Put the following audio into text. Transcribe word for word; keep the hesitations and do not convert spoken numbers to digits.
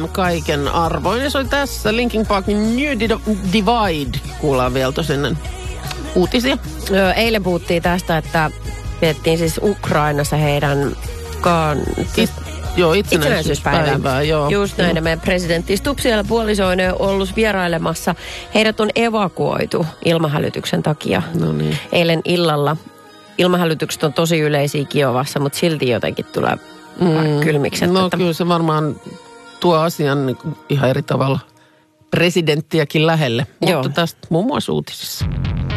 on kaiken arvoinen. Se oli tässä Linkin Parkin New Divide. Kuullaan vielä tosin uutisia. Eilen puhuttiin tästä, että pidettiin siis Ukrainassa heidän kan... It, joo, itsenäisyyspäivää. itsenäisyyspäivää. Joo. Just näin. Joo. Meidän presidentti Stubb siellä puolisoinen on ollut vierailemassa. Heidät on evakuoitu ilmahälytyksen takia. No niin. Eilen illalla. Ilmahälytykset on tosi yleisiä Kiovassa, mutta silti jotenkin tulee mm. kylmikset. No että... kyllä se varmaan tuo asian niin ihan eri tavalla presidenttiäkin lähelle. Joo. Mutta tästä muun muassa uutisissa.